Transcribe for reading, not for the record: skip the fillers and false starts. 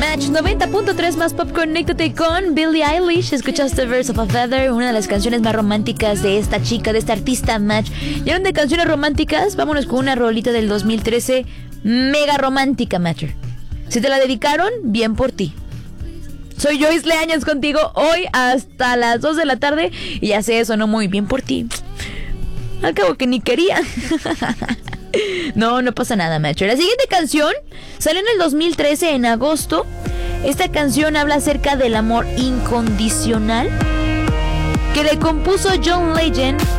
Match 90.3 más pop. Conéctate con Billie Eilish. Escuchaste Birds of a Feather, una de las canciones más románticas de esta chica, de esta artista Match. Y hablando de canciones románticas, vámonos con una rolita del 2013 mega romántica, Matcher. Si te la dedicaron, bien por ti. Soy Joyce Leañas contigo hoy hasta las 2 de la tarde. Y ya sé, sonó muy bien por ti. Al cabo que ni quería. No pasa nada, Matcher. La siguiente canción salió en el 2013, en agosto. Esta canción habla acerca del amor incondicional que le compuso John Legend